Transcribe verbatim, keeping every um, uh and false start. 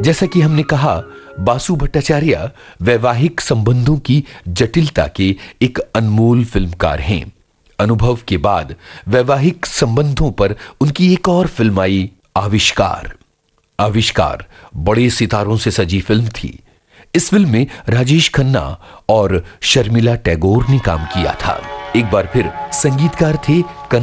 जैसा कि हमने कहा, बासु भट्टाचार्य वैवाहिक संबंधों की जटिलता के एक अनमोल फिल्मकार हैं। अनुभव के बाद वैवाहिक संबंधों पर उनकी एक और फिल्म आई, आविष्कार। आविष्कार बड़े सितारों से सजी फिल्म थी। इस फिल्म में राजेश खन्ना और शर्मिला टैगोर ने काम किया था। एक बार फिर संगीतकार थे